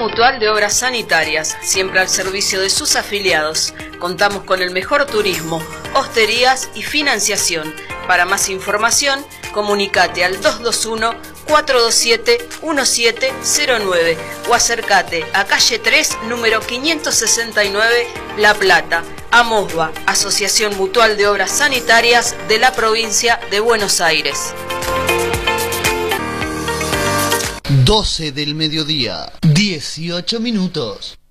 Mutual de Obras Sanitarias, siempre al servicio de sus afiliados. Contamos con el mejor turismo, hosterías y financiación. Para más información, comunicate al 221-427-1709 o acércate a calle 3, número 569, La Plata, AMOSBA, Asociación Mutual de Obras Sanitarias de la provincia de Buenos Aires. 12 del mediodía, 18 minutos.